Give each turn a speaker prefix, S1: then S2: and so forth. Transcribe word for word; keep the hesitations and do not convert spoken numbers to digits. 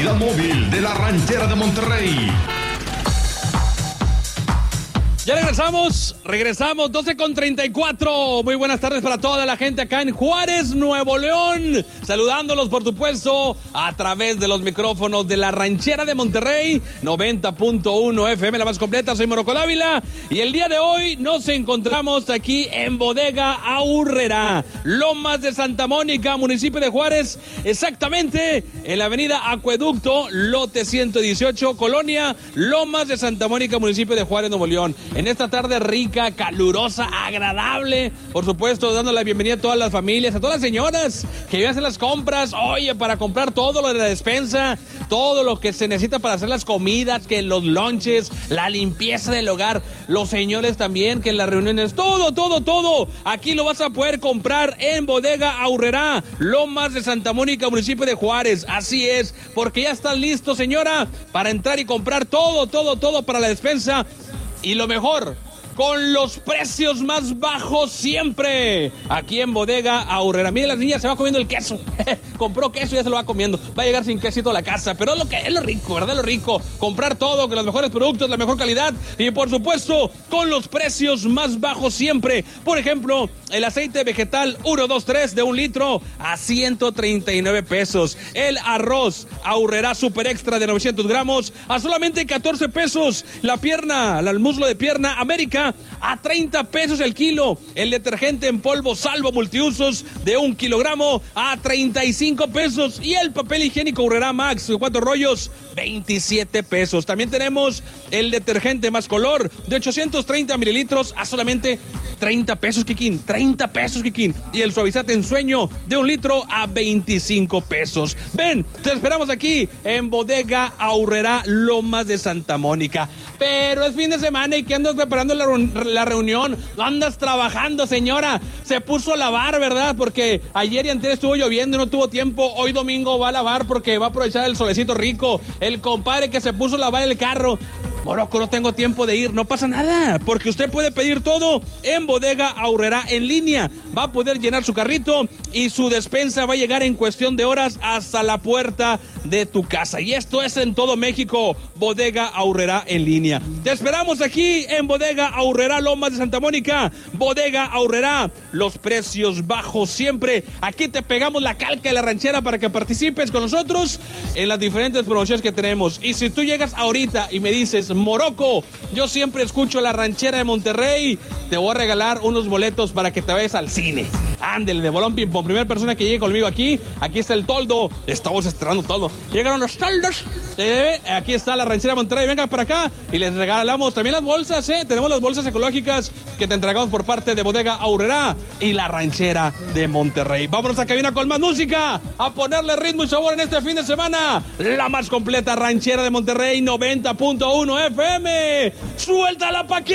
S1: Unidad móvil de la Ranchera de Monterrey.
S2: Ya regresamos, regresamos, doce con treinta y cuatro. Muy buenas tardes para toda la gente acá en Juárez, Nuevo León. Saludándolos, por supuesto, a través de los micrófonos de la Ranchera de Monterrey, noventa punto uno F M, la más completa. Soy Morocco Dávila. Y el día de hoy nos encontramos aquí en Bodega Aurrerá, Lomas de Santa Mónica, municipio de Juárez. Exactamente en la avenida Acueducto, lote ciento dieciocho, colonia Lomas de Santa Mónica, municipio de Juárez, Nuevo León. En esta tarde rica, calurosa, agradable, por supuesto, dando la bienvenida a todas las familias, a todas las señoras que vienen a hacer las compras, oye, para comprar todo lo de la despensa, todo lo que se necesita para hacer las comidas, que los lonches, la limpieza del hogar, los señores también, que en las reuniones, todo, todo, todo, aquí lo vas a poder comprar en Bodega Aurrerá, Lomas de Santa Mónica, municipio de Juárez, así es, porque ya estás listo, señora, para entrar y comprar todo, todo, todo para la despensa. Y lo mejor, con los precios más bajos siempre, aquí en Bodega Aurrerá. Miren, las niñas se va comiendo el queso. Compró queso y ya se lo va comiendo. Va a llegar sin quesito a la casa, pero es lo que es lo rico, ¿verdad? Lo rico. Comprar todo, con los mejores productos, la mejor calidad y, por supuesto, con los precios más bajos siempre. Por ejemplo, el aceite vegetal uno, dos, tres de un litro a ciento treinta y nueve pesos. El arroz Aurrerá Super Extra de novecientos gramos a solamente catorce pesos. La pierna, el muslo de pierna América a treinta pesos el kilo. El detergente en polvo Salvo multiusos de un kilogramo a treinta y cinco pesos. Y el papel higiénico Aurrerá Max de cuatro rollos, veintisiete pesos. También tenemos el detergente Más Color de ochocientos treinta mililitros a solamente treinta pesos, Kikín. treinta pesos, Kikín. Y el suavizante Ensueño de un litro a veinticinco pesos. Ven, te esperamos aquí en Bodega Aurrerá, Lomas de Santa Mónica. Pero es fin de semana y que andas preparando la, la reunión. Andas trabajando, señora. Se puso a lavar, ¿verdad? Porque ayer y antes estuvo lloviendo y no tuvo tiempo. Hoy domingo va a lavar porque va a aprovechar el solecito rico. El compadre que se puso a lavar el carro. Morocco, no tengo tiempo de ir, no pasa nada, porque usted puede pedir todo en Bodega Aurrerá en línea. Va a poder llenar su carrito y su despensa va a llegar en cuestión de horas hasta la puerta de tu casa. Y esto es en todo México, Bodega Aurrerá en línea. Te esperamos aquí en Bodega Aurrerá, Lomas de Santa Mónica. Bodega Aurrerá, los precios bajos siempre. Aquí te pegamos la calca de la ranchera para que participes con nosotros en las diferentes promociones que tenemos. Y si tú llegas ahorita y me dices, Morocco, yo siempre escucho la Ranchera de Monterrey, te voy a regalar unos boletos para que te vayas al cine. Ándele, de bolón ping pong. Primera persona que llegue conmigo aquí, aquí está el toldo. Estamos estrenando todo. Llegaron los toldos. Eh, aquí está la Ranchera de Monterrey. Vengan para acá y les regalamos también las bolsas, ¿eh? Tenemos las bolsas ecológicas que te entregamos por parte de Bodega Aurrerá y la Ranchera de Monterrey. Vámonos a cabina con más música, a ponerle ritmo y sabor en este fin de semana. La más completa Ranchera de Monterrey, noventa punto uno F M. ¡Suéltala, Paquita!